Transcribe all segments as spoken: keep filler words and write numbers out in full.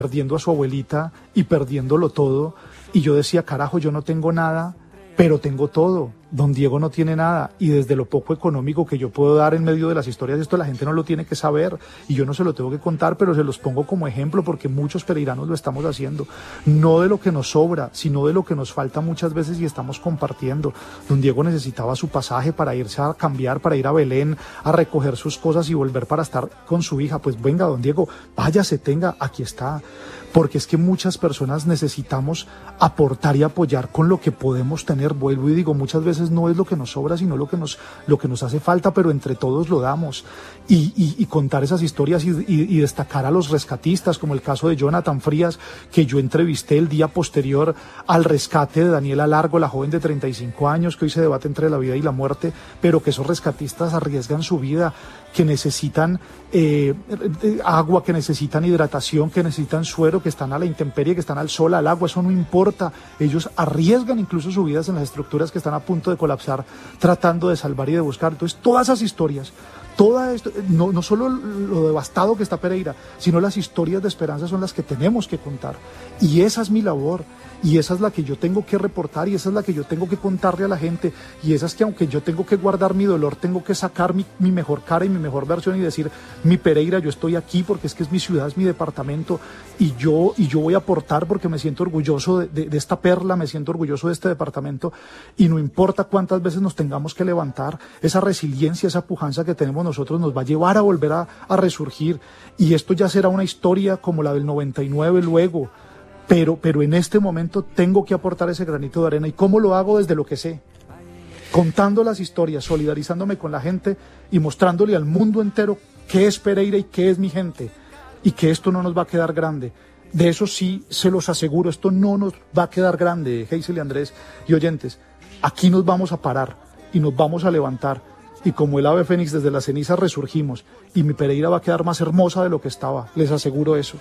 perdiendo a su abuelita y perdiéndolo todo. Y yo decía, carajo, yo no tengo nada, pero tengo todo. Don Diego no tiene nada, y desde lo poco económico que yo puedo dar en medio de las historias, esto la gente no lo tiene que saber y yo no se lo tengo que contar, pero se los pongo como ejemplo porque muchos pereiranos lo estamos haciendo, no de lo que nos sobra, sino de lo que nos falta muchas veces y estamos compartiendo. Don Diego necesitaba su pasaje para irse a cambiar, para ir a Belén, a recoger sus cosas y volver para estar con su hija. Pues venga, don Diego, váyase, tenga, aquí está. Porque es que muchas personas necesitamos aportar y apoyar con lo que podemos tener. Vuelvo y digo, muchas veces no es lo que nos sobra, sino lo que nos, lo que nos hace falta, pero entre todos lo damos. Y, y, y contar esas historias y, y, y destacar a los rescatistas, como el caso de Jonathan Frías, que yo entrevisté el día posterior al rescate de Daniela Largo, la joven de treinta y cinco años, que hoy se debate entre la vida y la muerte, pero que esos rescatistas arriesgan su vida, que necesitan eh, agua, que necesitan hidratación, que necesitan suero, que están a la intemperie, que están al sol, al agua, eso no importa. Ellos arriesgan incluso sus vidas en las estructuras que están a punto de colapsar, tratando de salvar y de buscar. Entonces, todas esas historias, toda esto, no, no solo lo devastado que está Pereira, sino las historias de esperanza son las que tenemos que contar. Y esa es mi labor. Y esa es la que yo tengo que reportar y esa es la que yo tengo que contarle a la gente. Y esa es que aunque yo tengo que guardar mi dolor, tengo que sacar mi, mi mejor cara y mi mejor versión y decir, mi Pereira, yo estoy aquí porque es que es mi ciudad, es mi departamento y yo, y yo voy a aportar porque me siento orgulloso de, de, de esta perla, me siento orgulloso de este departamento y no importa cuántas veces nos tengamos que levantar, esa resiliencia, esa pujanza que tenemos nosotros nos va a llevar a volver a, a resurgir. Y esto ya será una historia como la del noventa y nueve luego. Pero, pero en este momento tengo que aportar ese granito de arena. ¿Y cómo lo hago? Desde lo que sé. Contando las historias, solidarizándome con la gente y mostrándole al mundo entero qué es Pereira y qué es mi gente. Y que esto no nos va a quedar grande. De eso sí se los aseguro, esto no nos va a quedar grande, Hazel y Andrés y oyentes. Aquí nos vamos a parar y nos vamos a levantar. Y como el ave fénix desde las cenizas resurgimos. Y mi Pereira va a quedar más hermosa de lo que estaba. Les aseguro eso.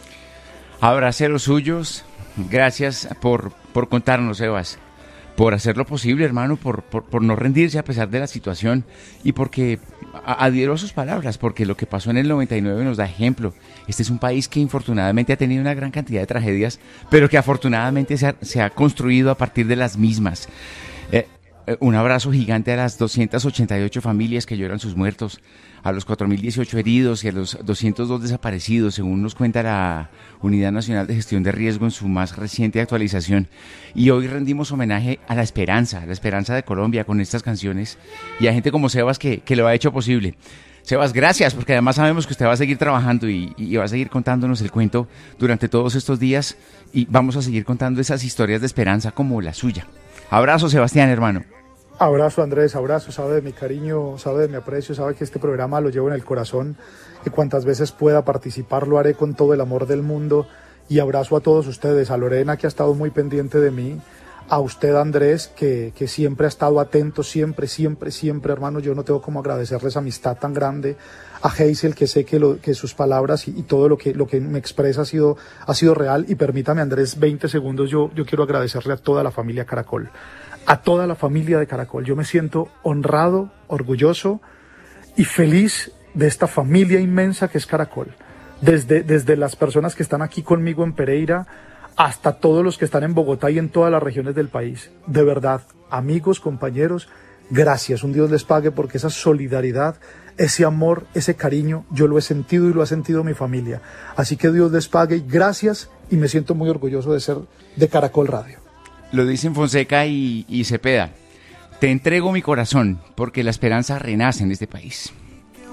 Abracé los suyos. Gracias por, por contarnos, Sebas, por hacer lo posible, hermano, por, por, por no rendirse a pesar de la situación y porque adhiero a sus palabras, porque lo que pasó en el noventa y nueve nos da ejemplo. Este es un país que infortunadamente ha tenido una gran cantidad de tragedias, pero que afortunadamente se ha, se ha construido a partir de las mismas. Eh, un abrazo gigante a las doscientas ochenta y ocho familias que lloran sus muertos, a los cuatro mil dieciocho heridos y a los doscientos dos desaparecidos, según nos cuenta la Unidad Nacional de Gestión de Riesgo en su más reciente actualización. Y hoy rendimos homenaje a la esperanza, a la esperanza de Colombia con estas canciones y a gente como Sebas que, que lo ha hecho posible. Sebas, gracias, porque además sabemos que usted va a seguir trabajando y, y va a seguir contándonos el cuento durante todos estos días y vamos a seguir contando esas historias de esperanza como la suya. Abrazo, Sebastián, hermano. Abrazo, Andrés, abrazo, sabe de mi cariño, sabe de mi aprecio, sabe que este programa lo llevo en el corazón, que cuantas veces pueda participar lo haré con todo el amor del mundo y abrazo a todos ustedes, a Lorena que ha estado muy pendiente de mí, a usted, Andrés, que, que siempre ha estado atento, siempre, siempre, siempre, hermano, yo no tengo como agradecerles amistad tan grande, a Hazel, que sé que, lo, que sus palabras y, y todo lo que, lo que me expresa ha sido, ha sido real, y permítame, Andrés, veinte segundos, yo, yo quiero agradecerle a toda la familia Caracol, a toda la familia de Caracol. Yo me siento honrado, orgulloso y feliz de esta familia inmensa que es Caracol. Desde, desde las personas que están aquí conmigo en Pereira hasta todos los que están en Bogotá y en todas las regiones del país. De verdad, amigos, compañeros, gracias. Un Dios les pague porque esa solidaridad, ese amor, ese cariño, yo lo he sentido y lo ha sentido mi familia. Así que Dios les pague y gracias, y me siento muy orgulloso de ser de Caracol Radio. Lo dicen Fonseca y, y Cepeda. Te entrego mi corazón porque la esperanza renace en este país.